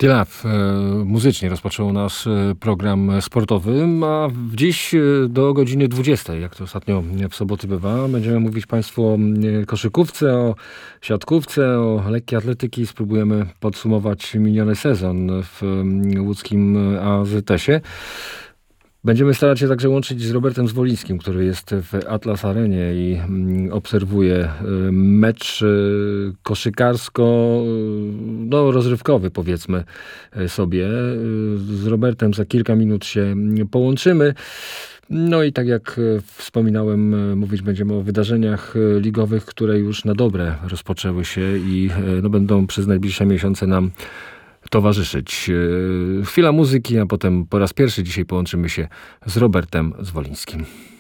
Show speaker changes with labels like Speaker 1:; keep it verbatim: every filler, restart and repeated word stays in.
Speaker 1: T-Love muzycznie rozpoczął nasz program sportowy, a dziś do godziny dwudziestej, jak to ostatnio w soboty bywa, będziemy mówić Państwu o koszykówce, o siatkówce, o lekkiej atletyki. Spróbujemy podsumować miniony sezon w łódzkim A Z S-ie. Będziemy starać się także łączyć z Robertem Zwolińskim, który jest w Atlas Arenie i obserwuje mecz koszykarsko, no rozrywkowy powiedzmy sobie. Z Robertem za kilka minut się połączymy. No i tak jak wspominałem, mówić będziemy o wydarzeniach ligowych, które już na dobre rozpoczęły się i no, będą przez najbliższe miesiące nam towarzyszyć. Chwila muzyki, a potem po raz pierwszy dzisiaj połączymy się z Robertem Zwolińskim.